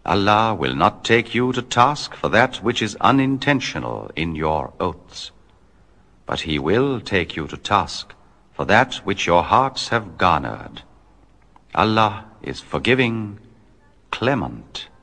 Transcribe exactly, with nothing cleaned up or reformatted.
Allah will not take you to task for that which is unintentional in your oaths, but He will take you to task for that which your hearts have garnered. Allah is forgiving, clement.